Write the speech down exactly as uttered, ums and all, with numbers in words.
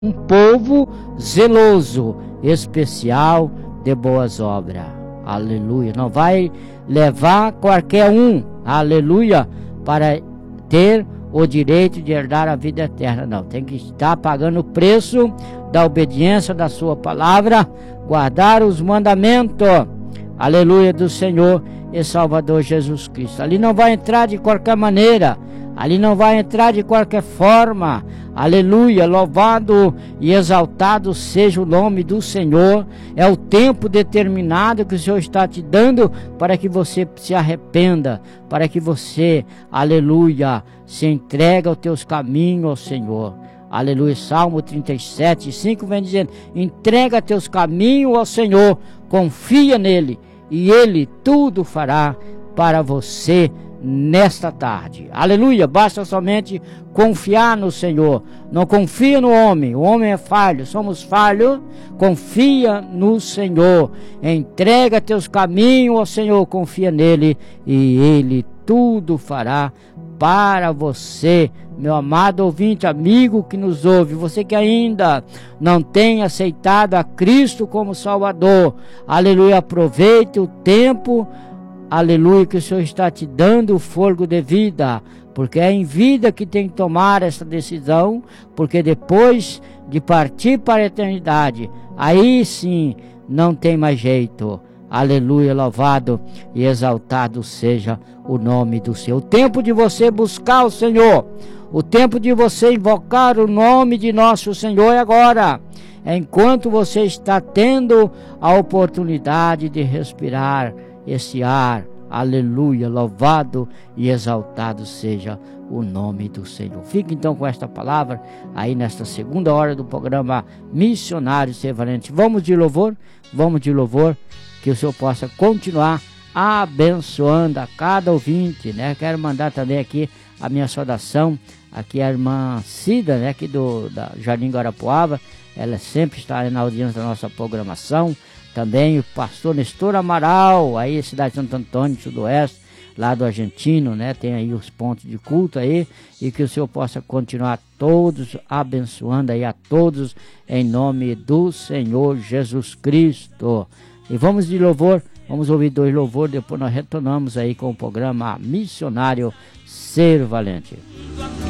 um povo zeloso, especial de boas obras. Aleluia. Não vai levar qualquer um, aleluia, para ter o direito de herdar a vida eterna. Não, tem que estar pagando o preço da obediência da sua palavra, guardar os mandamentos, aleluia, do Senhor e Salvador Jesus Cristo. Ali não vai entrar de qualquer maneira, ali não vai entrar de qualquer forma. Aleluia, louvado e exaltado seja o nome do Senhor. É o tempo determinado que o Senhor está te dando para que você se arrependa, para que você, aleluia, se entregue aos teus caminhos ao Senhor. Aleluia, Salmo trinta e sete, cinco vem dizendo: entrega teus caminhos ao Senhor, confia nele e ele tudo fará para você nesta tarde. Aleluia, basta somente confiar no Senhor. Não confia no homem, o homem é falho, somos falhos. Confia no Senhor, entrega teus caminhos ao Senhor, confia nele e ele tudo fará para você. Meu amado ouvinte, amigo que nos ouve, você que ainda não tem aceitado a Cristo como Salvador, aleluia, aproveite o tempo, aleluia, que o Senhor está te dando o fôlego de vida, porque é em vida que tem que tomar essa decisão, porque depois de partir para a eternidade, aí sim não tem mais jeito. Aleluia, louvado e exaltado seja o nome do Senhor. O tempo de você buscar o Senhor, o tempo de você invocar o nome de nosso Senhor é agora, enquanto você está tendo a oportunidade de respirar esse ar. Aleluia, louvado e exaltado seja o nome do Senhor. Fique então com esta palavra aí nesta segunda hora do programa Missionário Ser Valente. Vamos de louvor, vamos de louvor, que o Senhor possa continuar abençoando a cada ouvinte, né? Quero mandar também aqui a minha saudação aqui a irmã Cida, né, aqui do da Jardim Guarapuava. Ela sempre está na audiência da nossa programação. Também o pastor Nestor Amaral, aí cidade de Santo Antônio, sudoeste, lá do Argentino, né? Tem aí os pontos de culto aí, e que o Senhor possa continuar todos abençoando aí a todos, em nome do Senhor Jesus Cristo. E vamos de louvor, vamos ouvir dois louvores, depois nós retornamos aí com o programa Missionário Ser Valente.